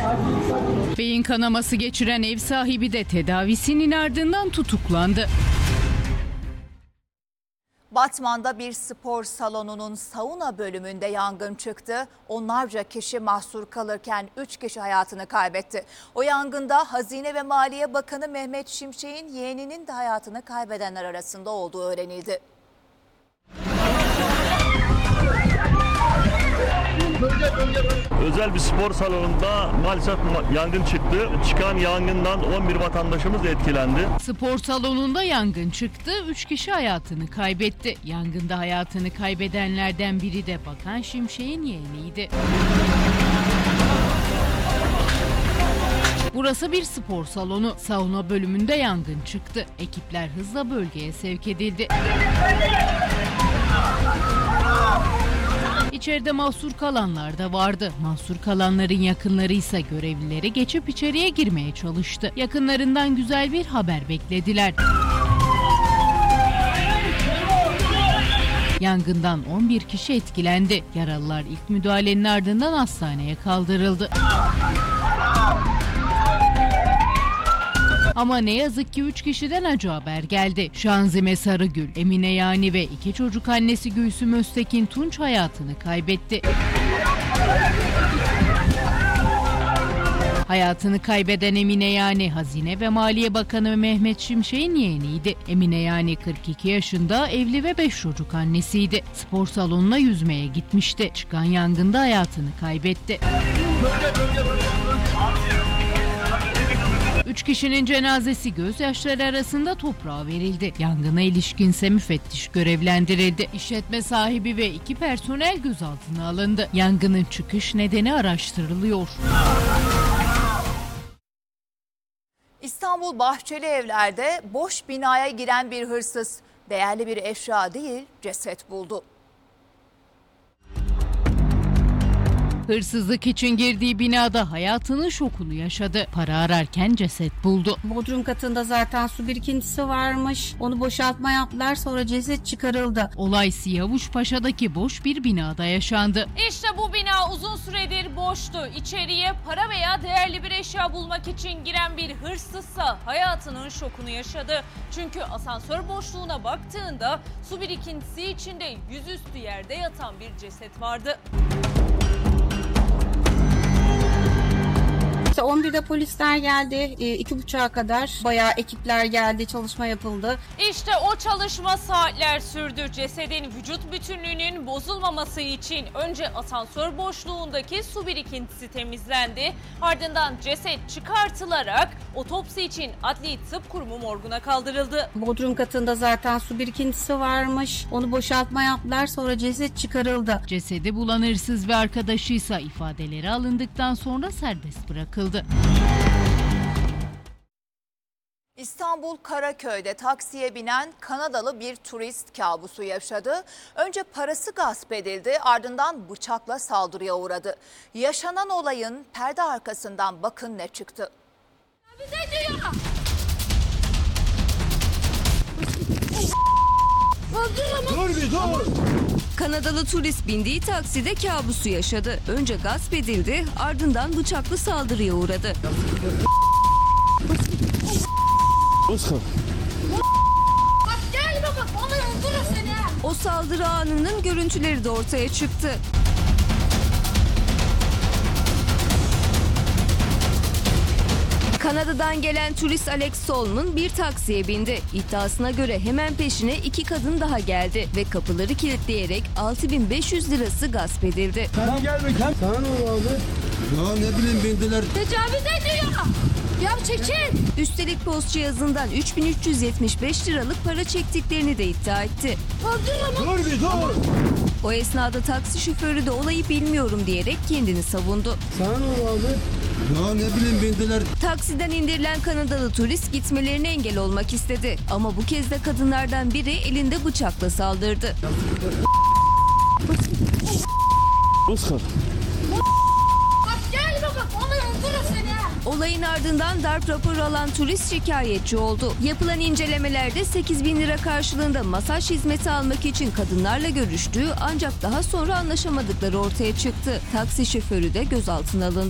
Beyin kanaması geçiren ev sahibi de tedavisinin ardından tutuklandı. Batman'da bir spor salonunun sauna bölümünde yangın çıktı. Onlarca kişi mahsur kalırken 3 kişi hayatını kaybetti. O yangında Hazine ve Maliye Bakanı Mehmet Şimşek'in yeğeninin de hayatını kaybedenler arasında olduğu öğrenildi. Özel bir spor salonunda maalesef yangın çıktı. Çıkan yangından 11 vatandaşımız etkilendi. Spor salonunda yangın çıktı. 3 kişi hayatını kaybetti. Yangında hayatını kaybedenlerden biri de Bakan Şimşek'in yeğeniydi. Burası bir spor salonu. Sauna bölümünde yangın çıktı. Ekipler hızla bölgeye sevk edildi. İçeride mahsur kalanlar da vardı. Mahsur kalanların yakınları ise görevlileri geçip içeriye girmeye çalıştı. Yakınlarından güzel bir haber beklediler. Yangından 11 kişi etkilendi. Yaralılar ilk müdahalenin ardından hastaneye kaldırıldı. Ama ne yazık ki 3 kişiden acı haber geldi. Şanzime Sarıgül, Emine Yani ve 2 çocuk annesi Gülsüm Öztekin Tunç hayatını kaybetti. Hayatını kaybeden Emine Yani, Hazine ve Maliye Bakanı Mehmet Şimşek'in yeğeniydi. Emine Yani 42 yaşında, evli ve 5 çocuk annesiydi. Spor salonuna yüzmeye gitmişti. Çıkan yangında hayatını kaybetti. 3 kişinin cenazesi gözyaşları arasında toprağa verildi. Yangına ilişkinse müfettiş görevlendirildi. İşletme sahibi ve 2 personel gözaltına alındı. Yangının çıkış nedeni araştırılıyor. İstanbul Bahçelievler'de boş binaya giren bir hırsız değerli bir eşya değil, ceset buldu. Hırsızlık için girdiği binada hayatının şokunu yaşadı. Para ararken ceset buldu. Bodrum katında zaten su birikintisi varmış. Onu boşaltma yaptılar, sonra ceset çıkarıldı. Olay Siyavuş-Paşa'daki boş bir binada yaşandı. İşte bu bina uzun süredir boştu. İçeriye para veya değerli bir eşya bulmak için giren bir hırsızsa hayatının şokunu yaşadı. Çünkü asansör boşluğuna baktığında su birikintisi içinde yüzüstü yerde yatan bir ceset vardı. İşte 11'de polisler geldi, 2.30'a kadar bayağı ekipler geldi, çalışma yapıldı. İşte o çalışma saatler sürdü. Cesedin vücut bütünlüğünün bozulmaması için önce asansör boşluğundaki su birikintisi temizlendi. Ardından ceset çıkartılarak otopsi için Adli Tıp Kurumu morguna kaldırıldı. Bodrum katında zaten su birikintisi varmış. Onu boşaltma yaptılar, sonra ceset çıkarıldı. Cesedi bulan hırsız ve arkadaşıysa ifadeleri alındıktan sonra serbest bırakıldı. İstanbul Karaköy'de taksiye binen Kanadalı bir turist kabusu yaşadı. Önce parası gasp edildi, ardından bıçakla saldırıya uğradı. Yaşanan olayın perde arkasından bakın ne çıktı. Kanadalı turist bindiği takside kabusu yaşadı. Önce gasp edildi, ardından bıçaklı saldırıya uğradı. O saldırı anının görüntüleri de ortaya çıktı. Kanada'dan gelen turist Alex Solomon bir taksiye bindi. İddiasına göre hemen peşine 2 kadın daha geldi ve kapıları kilitleyerek 6.500 lirası gasp edildi. Sen gel bakayım. Sana ne oldu abi? Ya ne bileyim bindiler. Tecavüz ediyor. Ya çekil. Üstelik post cihazından 3.375 liralık para çektiklerini de iddia etti. Dur bir dur. O esnada taksi şoförü de olayı bilmiyorum diyerek kendini savundu. Sana ne oldu abi? Ya ne bileyim bindiler. Taksiden indirilen Kanadalı turist gitmelerine engel olmak istedi. Ama bu kez de kadınlardan biri elinde bıçakla saldırdı. Olayın ardından darp raporu alan turist şikayetçi oldu. Yapılan incelemelerde 8.000 lira karşılığında masaj hizmeti almak için kadınlarla görüştüğü ancak daha sonra anlaşamadıkları ortaya çıktı. Taksi şoförü de gözaltına alındı.